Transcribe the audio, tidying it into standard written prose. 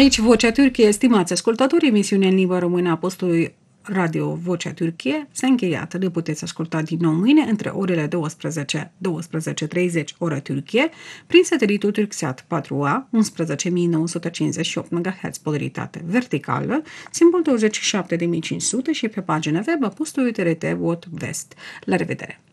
Aici Vocea Türkiye, stimați ascultători, emisiunea în limba română a postului Radio Vocea Türkiye s-a încheiat. Le puteți asculta din nou mâine între orele 12-12:30 ora Türkiye prin satelitul Turksat 4A 11958 MHz polaritate verticală, simbol 27500 și pe pagina web a postului TRT Vot Vest. La revedere!